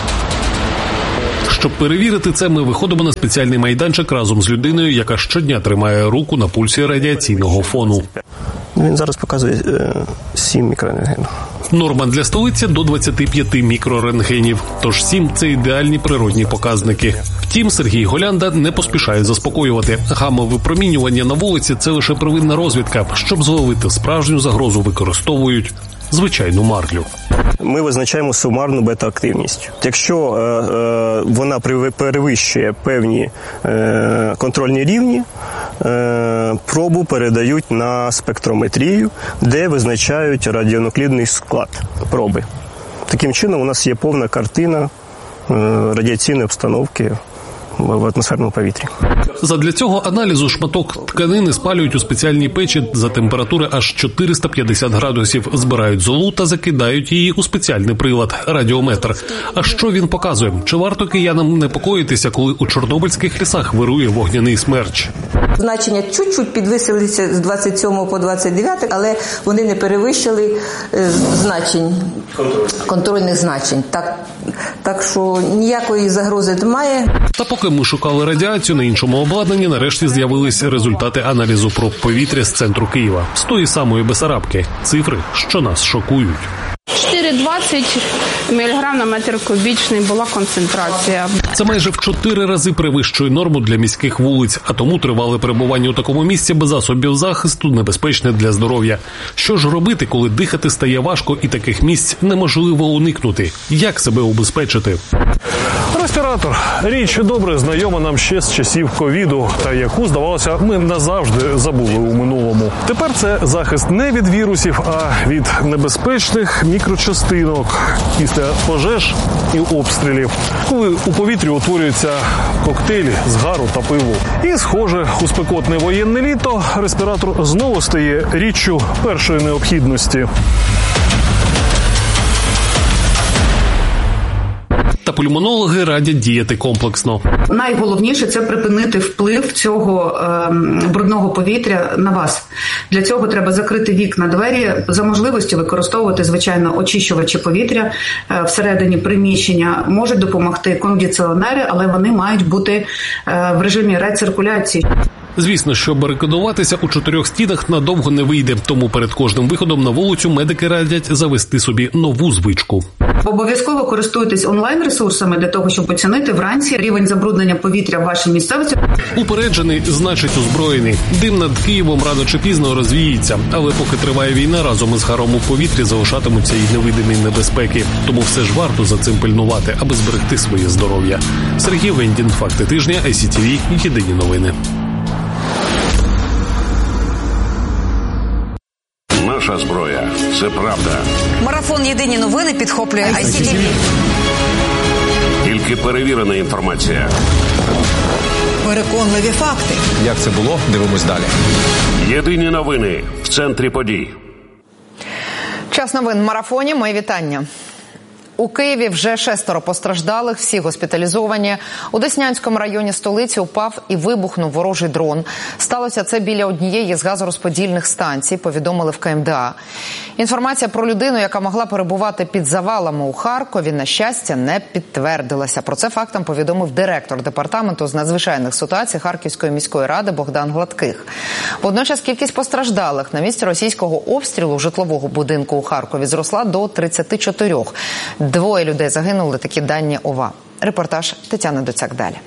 [SPEAKER 24] Щоб перевірити це, ми виходимо на спеціальний майданчик разом з людиною, яка щодня тримає руку на пульсі радіаційного фону.
[SPEAKER 6] Він зараз показує сім мікрорентгенів.
[SPEAKER 24] Норма для столиці – до двадцяти п'яти мікрорентгенів. Тож сім – це ідеальні природні показники. Втім, Сергій Голянда не поспішає заспокоювати. Гамма-випромінювання на вулиці – це лише первинна розвідка. Щоб зловити справжню загрозу, використовують звичайну марлю.
[SPEAKER 6] Ми визначаємо сумарну бета-активність. Якщо е, е, вона перевищує певні е, контрольні рівні, е, пробу передають на спектрометрію, де визначають радіонуклідний склад проби. Таким чином у нас є повна картина е, радіаційної обстановки в атмосферному повітрі.
[SPEAKER 24] Задля цього аналізу шматок тканини спалюють у спеціальній печі за температури аж чотириста п'ятдесят градусів, збирають золу та закидають її у спеціальний прилад – радіометр. А що він показує? Чи варто киянам непокоїтися, коли у чорнобильських лісах вирує вогняний смерч?
[SPEAKER 7] Значення чуть-чуть підвисилися з двадцять сьомого по двадцять дев'яте, але вони не перевищили значень, контрольних значень. Так, так що ніякої загрози немає.
[SPEAKER 24] Та поки ми шукали радіацію на іншому обладнанні, нарешті з'явились результати аналізу проб повітря з центру Києва. З тої самої Бесарабки. Цифри, що нас шокують.
[SPEAKER 5] чотири двадцять міліграм на метр кубічний була концентрація.
[SPEAKER 24] Це майже в чотири рази перевищує норму для міських вулиць, а тому тривале перебування у такому місці без засобів захисту небезпечне для здоров'я. Що ж робити, коли дихати стає важко і таких місць неможливо уникнути? Як себе убезпечити?
[SPEAKER 26] Респіратор – річ добре знайома нам ще з часів ковіду, та яку, здавалося, ми назавжди забули у минулому. Тепер це захист не від вірусів, а від небезпечних мікрочастинок після пожеж і обстрілів, коли у повітрі утворюються коктейлі з гару та пилу. І, схоже, у спекотне воєнне літо респіратор знову стає річчю першої необхідності.
[SPEAKER 24] Та пульмонологи радять діяти комплексно.
[SPEAKER 27] Найголовніше – це припинити вплив цього е, брудного повітря на вас. Для цього треба закрити вікна, двері, за можливості використовувати, звичайно, очищувачі повітря е, всередині приміщення. Можуть допомогти кондиціонери, але вони мають бути е, в режимі рециркуляції.
[SPEAKER 24] Звісно, що барикадуватися у чотирьох стінах надовго не вийде, тому перед кожним виходом на вулицю медики радять завести собі нову звичку.
[SPEAKER 27] Обов'язково користуйтесь онлайн-ресурсами для того, щоб оцінити вранці рівень забруднення повітря в вашій місцевості.
[SPEAKER 24] Упереджений – значить озброєний. Дим над Києвом рано чи пізно розвіється, але поки триває війна, разом із гаром у повітрі залишатимуться й невидимі небезпеки. Тому все ж варто за цим пильнувати, аби зберегти своє здоров'я. Сергій Вендін, факти тижня, ай сі ті ві, єдині новини.
[SPEAKER 8] Наша зброя – це правда.
[SPEAKER 9] Марафон «Єдині новини» підхоплює ай сі ті ві.
[SPEAKER 8] Тільки перевірена інформація.
[SPEAKER 9] Переконливі факти.
[SPEAKER 10] Як це було? Дивимось далі.
[SPEAKER 8] Єдині новини в центрі подій.
[SPEAKER 4] Час новин в марафоні. Мої вітання. У Києві вже шестеро постраждалих, всі госпіталізовані. У Деснянському районі столиці упав і вибухнув ворожий дрон. Сталося це біля однієї з газорозподільних станцій, повідомили в Ка Ем Де А. Інформація про людину, яка могла перебувати під завалами у Харкові, на щастя, не підтвердилася. Про це фактом повідомив директор департаменту з надзвичайних ситуацій Харківської міської ради Богдан Гладких. Водночас кількість постраждалих на місці російського обстрілу житлового будинку у Харкові зросла до тридцяти чотирьох. Двоє людей загинули, такі дані ОВА. Репортаж Тетяни Доцяк далі.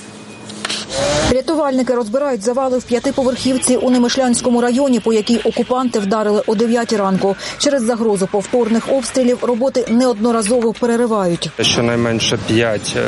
[SPEAKER 11] Рятувальники розбирають завали в п'ятиповерхівці у Немишлянському районі, по якій окупанти вдарили о дев'ятій ранку. Через загрозу повторних обстрілів роботи неодноразово переривають.
[SPEAKER 12] Щонайменше п'ять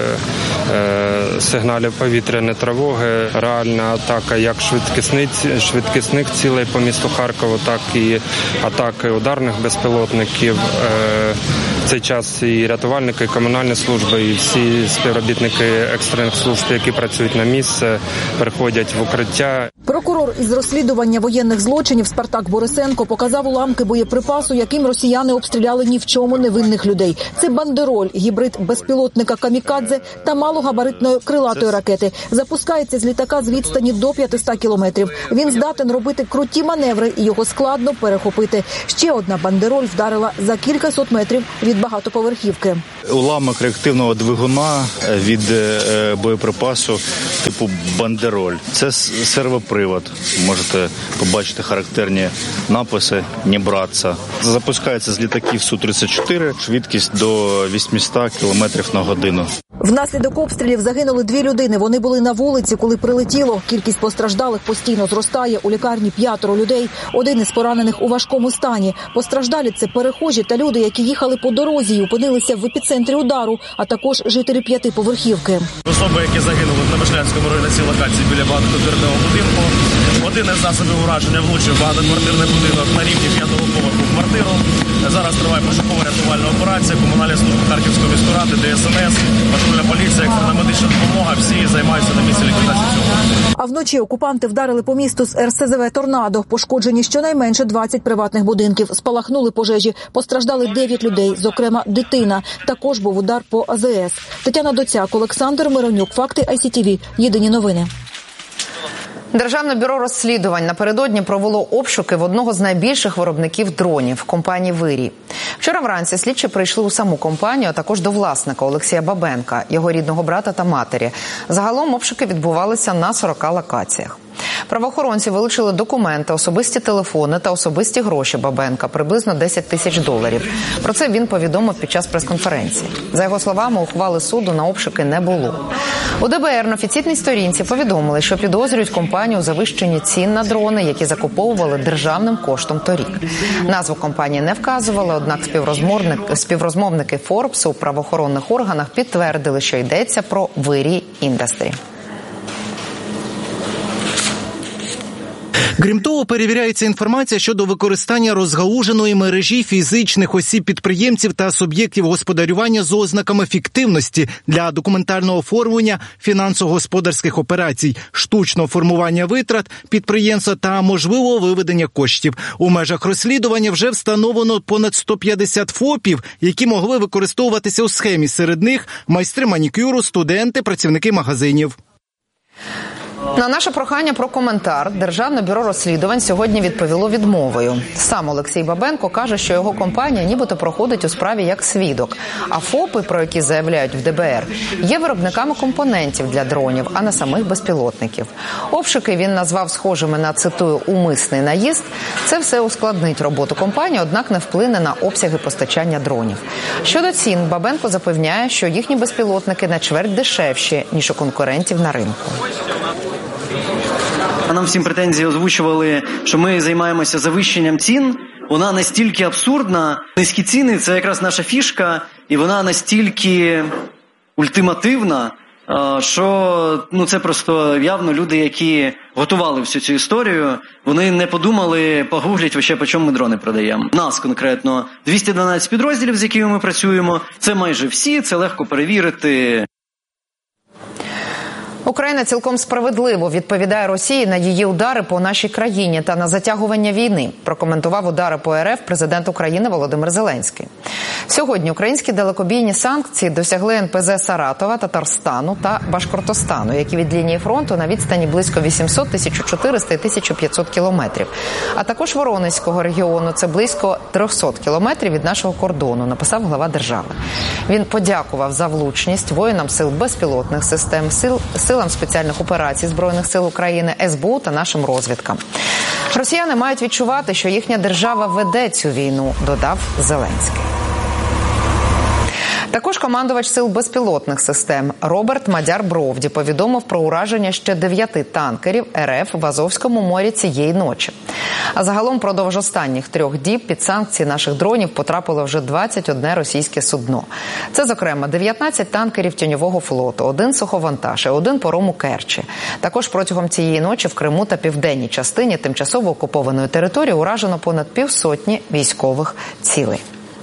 [SPEAKER 12] е, сигналів повітряної тривоги. Реальна атака як швидкісних, швидкісних цілей по місту Харкову, так і атаки ударних безпілотників. Е, в цей час і рятувальники, і комунальні служби, і всі співробітники екстрених служб, які працюють на місці, переходять в укриття.
[SPEAKER 11] Прокурор із розслідування воєнних злочинів Спартак Борисенко показав уламки боєприпасу, яким росіяни обстріляли ні в чому невинних людей. Це бандероль, гібрид безпілотника «Камікадзе» та малогабаритної крилатої ракети. Запускається з літака з відстані до п'ятисот кілометрів. Він здатен робити круті маневри і його складно перехопити. Ще одна бандероль вдарила за кількасот метрів від багатоповерхівки.
[SPEAKER 13] Уламок реактивного двигуна від боєприпасу типу бандероль. Це сервопривод. Можете побачити характерні написи «Не братися». Запускається з літаків Су тридцять чотири, швидкість до вісімсот кілометрів на годину.
[SPEAKER 11] Внаслідок обстрілів загинули дві людини. Вони були на вулиці, коли прилетіло. Кількість постраждалих постійно зростає. У лікарні п'ятеро людей. Один із поранених у важкому стані. Постраждалі – це перехожі та люди, які їхали по дорозі і опинилися в епіцентрі удару, а також жителі п'ятиповерхівки.
[SPEAKER 15] Особи, які загинули в Немишлянському районі, на цій локації біля багатоквартирного будинку. Один із засобів ураження влучив багатоквартирний будинок на рівні п'ятого поверху в квартиру. Зараз триває пошукова рятувальна операція, комунальні служби Харківської міської ради, Де Ес Ен Ес, патрульна поліція, екстрена медична допомога. Всі займаються на місці ліквідації цього.
[SPEAKER 11] А вночі окупанти вдарили по місту з Ер Ес Зе Ве «Торнадо». Пошкоджені щонайменше двадцять приватних будинків. Спалахнули пожежі. Постраждали дев'ять людей, зокрема дитина. Також був удар по А Зе Ес. Тетяна Доцяк, Олександр Миронюк. Факти Ай Сі Ті Ві. Єдині новини.
[SPEAKER 4] Державне бюро розслідувань напередодні провело обшуки в одного з найбільших виробників дронів – компанії «Вирій». Вчора вранці слідчі прийшли у саму компанію, а також до власника Олексія Бабенка, його рідного брата та матері. Загалом обшуки відбувалися на сорока локаціях. Правоохоронці вилучили документи, особисті телефони та особисті гроші Бабенка – приблизно десять тисяч доларів. Про це він повідомив під час прес-конференції. За його словами, ухвали суду на обшуки не було. У Де Бе Ер на офіційній сторінці повідомили, що підозрюють компанію у завищенні цін на дрони, які закуповували державним коштом торік. Назву компанії не вказували, однак співрозмовники Форбсу у правоохоронних органах підтвердили, що йдеться про «Вирій Індастрі».
[SPEAKER 16] Крім того, перевіряється інформація щодо використання розгалуженої мережі фізичних осіб-підприємців та суб'єктів господарювання з ознаками фіктивності для документального оформлення фінансово-господарських операцій, штучного формування витрат підприємства та можливого виведення коштів. У межах розслідування вже встановлено понад сто п'ятдесят ФОПів, які могли використовуватися у схемі. Серед них майстри манікюру, студенти, працівники магазинів.
[SPEAKER 4] На наше прохання про коментар Державне бюро розслідувань сьогодні відповіло відмовою. Сам Олексій Бабенко каже, що його компанія нібито проходить у справі як свідок. А ФОПи, про які заявляють в Де Бе Ер, є виробниками компонентів для дронів, а не самих безпілотників. Обшуки він назвав схожими на, цитую, «умисний наїзд». Це все ускладнить роботу компанії, однак не вплине на обсяги постачання дронів. Щодо цін, Бабенко запевняє, що їхні безпілотники на чверть дешевші, ніж у конкурентів на ринку.
[SPEAKER 17] А нам всім претензії озвучували, що ми займаємося завищенням цін. Вона настільки абсурдна. Низькі ціни – це якраз наша фішка, і вона настільки ультимативна, що ну, це просто явно люди, які готували всю цю історію, вони не подумали, погуглять, вообще, по чому ми дрони продаємо. Нас конкретно двісті дванадцять підрозділів, з якими ми працюємо, це майже всі, це легко перевірити.
[SPEAKER 4] Україна цілком справедливо відповідає Росії на її удари по нашій країні та на затягування війни, прокоментував удари по Ер Еф президент України Володимир Зеленський. Сьогодні українські далекобійні санкції досягли ен пе зет Саратова, Татарстану та Башкортостану, які від лінії фронту на відстані близько вісімсот, тисяча чотириста і тисяча п'ятсот кілометрів. А також Воронезького регіону – це близько триста кілометрів від нашого кордону, написав глава держави. Він подякував за влучність воїнам сил безпілотних систем, сил, силам спеціальних операцій Збройних сил України, ес бе у та нашим розвідкам. Росіяни мають відчувати, що їхня держава веде цю війну, додав Зеленський. Також командувач сил безпілотних систем Роберт Мадяр-Бровді повідомив про ураження ще дев'яти танкерів ер еф в Азовському морі цієї ночі. А загалом впродовж останніх трьох діб під санкції наших дронів потрапило вже двадцять одне російське судно. Це, зокрема, дев'ятнадцять танкерів тіньового флоту, один суховантаж і один паром у Керчі. Також протягом цієї ночі в Криму та південній частині тимчасово окупованої території уражено понад півсотні військових цілей.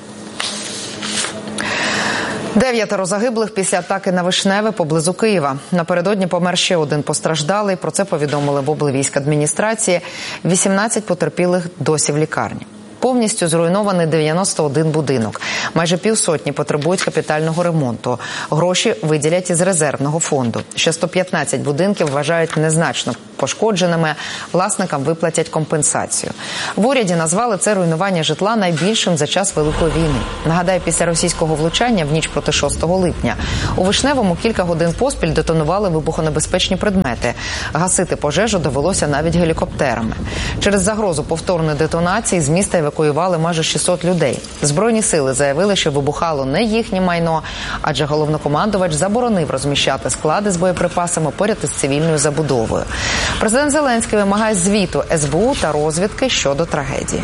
[SPEAKER 4] Дев'ятеро загиблих після атаки на Вишневе поблизу Києва. Напередодні помер ще один постраждалий. Про це повідомили в облвійськадміністрації. вісімнадцять потерпілих досі в лікарні. Повністю зруйнований дев'яносто один будинок. Майже півсотні потребують капітального ремонту. Гроші виділять із резервного фонду. Ще сто п'ятнадцять будинків вважають незначно пошкодженими. Власникам виплатять компенсацію. В уряді назвали це руйнування житла найбільшим за час Великої війни. Нагадаю, після російського влучання в ніч проти шостого липня у Вишневому кілька годин поспіль детонували вибухонебезпечні предмети. Гасити пожежу довелося навіть гелікоптерами. Через загрозу повторної детонації з міста евакуювали майже шістсот людей. Збройні сили заявили, що вибухало не їхнє майно, адже головнокомандувач заборонив розміщати склади з боєприпасами поряд із цивільною забудовою. Президент Зеленський вимагає звіту ес бе у та розвідки щодо трагедії.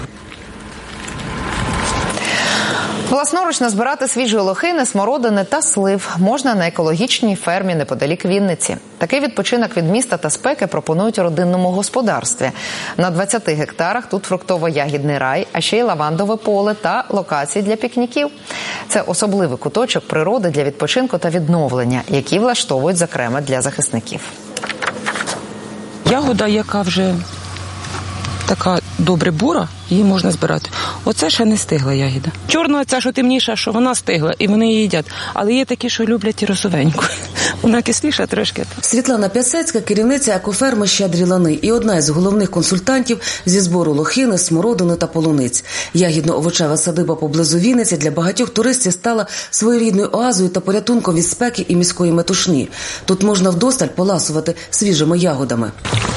[SPEAKER 4] Власноруч назбирати свіжі лохини, смородини та слив можна на екологічній фермі неподалік Вінниці. Такий відпочинок від міста та спеки пропонують у родинному господарстві. На двадцяти гектарах тут фруктово-ягідний рай, а ще й лавандове поле та локації для пікніків. Це особливий куточок природи для відпочинку та відновлення, які влаштовують, зокрема, для захисників.
[SPEAKER 14] Ягода, яка вже така добре бура, її можна збирати. Оце ще не стигла ягіда. Чорна, ця, що темніша, що вона стигла, і вони її їдять. Але є такі, що люблять і розовеньку. Вона кисліша трошки.
[SPEAKER 18] Світлана Пясецька – керівниця екоферми «Щедрі лани» і одна із головних консультантів зі збору лохини, смородини та полуниць. Ягідно-овочева садиба поблизу Вінниці для багатьох туристів стала своєрідною оазою та порятунком від спеки і міської метушні. Тут можна вдосталь поласувати свіжими ягодами.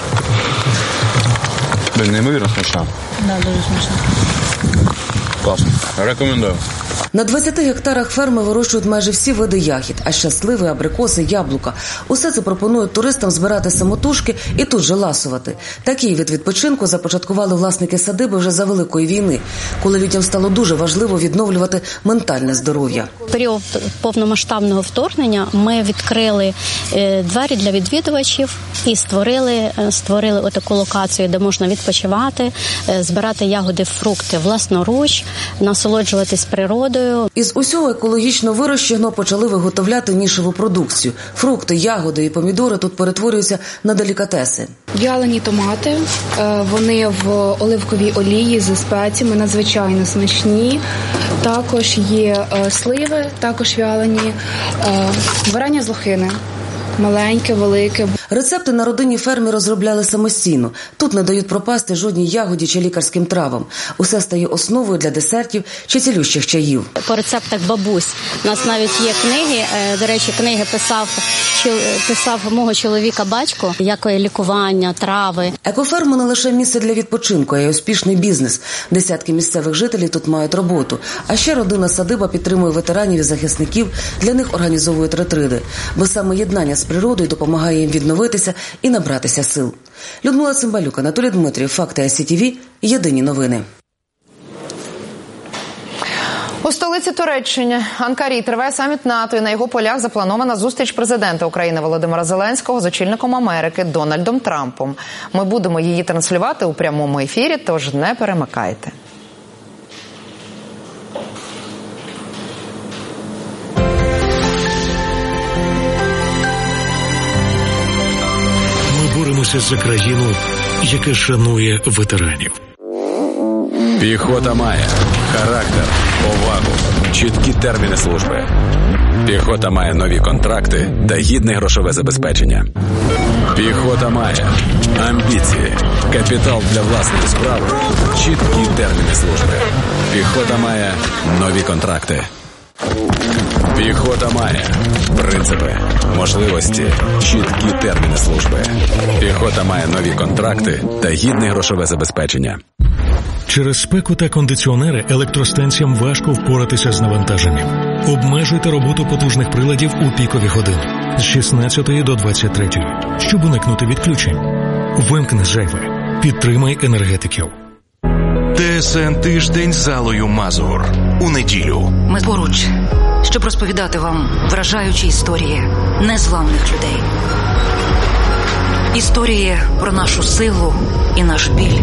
[SPEAKER 10] Блин, неймовірно смачна.
[SPEAKER 18] Да, дуже смачна.
[SPEAKER 10] Класно. Рекомендую.
[SPEAKER 18] На двадцяти гектарах ферми вирощують майже всі види ягід, а ще сливи, абрикоси, яблука. Усе це пропонують туристам збирати самотужки і тут же ласувати. Такий вид відпочинку започаткували власники садиби вже за Великої війни, коли людям стало дуже важливо відновлювати ментальне здоров'я.
[SPEAKER 19] В період повномасштабного вторгнення ми відкрили двері для відвідувачів і створили, створили отаку локацію, де можна відпочивати, збирати ягоди, фрукти власноруч, насолоджуватись природою.
[SPEAKER 18] Із усього екологічно вирощеного почали виготовляти нішеву продукцію. Фрукти, ягоди і помідори тут перетворюються на делікатеси.
[SPEAKER 20] В'ялені томати, вони в оливковій олії зі спеціями, надзвичайно смачні. Також є сливи, також в'ялені, варення з лохини. Маленьке, велике.
[SPEAKER 18] Рецепти на родинній фермі розробляли самостійно. Тут не дають пропасти жодній ягоді чи лікарським травам. Усе стає основою для десертів чи цілющих чаїв.
[SPEAKER 19] По рецептах бабусь. У нас навіть є книги. До речі, книги писав, писав мого чоловіка батько, як лікування, трави.
[SPEAKER 18] Екоферма не лише місце для відпочинку, а й успішний бізнес. Десятки місцевих жителів тут мають роботу. А ще родина садиба підтримує ветеранів і захисників. Для них організовують ретриди. Бо саме єднання з природою допомагає їм відновитися і набратися сил. Людмила Цимбалюк, Анатолій Дмитрів, Факти ай сі ті ві, Єдині новини.
[SPEAKER 4] У столиці Туреччини Анкарі триває саміт НАТО, і на його полях запланована зустріч президента України Володимира Зеленського з очільником Америки Дональдом Трампом. Ми будемо її транслювати у прямому ефірі, тож не перемикайте.
[SPEAKER 21] Боремося за країну, яка шанує ветеранів.
[SPEAKER 1] Піхота має характер, повагу, чіткі терміни служби. Піхота має нові контракти та гідне грошове забезпечення. Піхота має амбіції, капітал для власної справи, чіткі терміни служби. Піхота має нові контракти. Піхота має принципи, можливості, чіткі терміни служби. Піхота має нові контракти та гідне грошове забезпечення.
[SPEAKER 2] Через спеку та кондиціонери електростанціям важко впоратися з навантаженням. Обмежуйте роботу потужних приладів у пікові години з шістнадцятої до двадцять третьої, щоб уникнути відключень. Вимкни зайве. Підтримай енергетиків.
[SPEAKER 3] ТСН «Тиждень» з Аллою Мазур. У неділю.
[SPEAKER 21] Ми поруч, щоб розповідати вам вражаючі історії незламних людей. Історії про нашу силу і наш біль.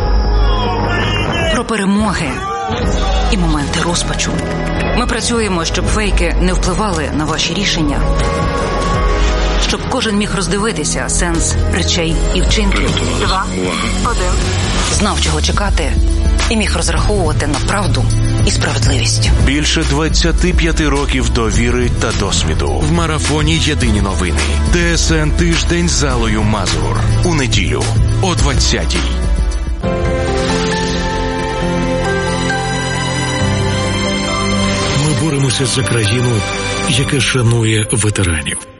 [SPEAKER 21] Про перемоги і моменти розпачу. Ми працюємо, щоб фейки не впливали на ваші рішення. Щоб кожен міг роздивитися сенс речей і вчинків. Два, один. Знав, чого чекати і міг розраховувати на правду і справедливість.
[SPEAKER 3] Більше двадцять п'ять років довіри та досвіду. В марафоні «Єдині новини». ТСН «Тиждень» з Аллою Мазур. У неділю о двадцятій.
[SPEAKER 2] Ми боремося за країну, яка шанує ветеранів.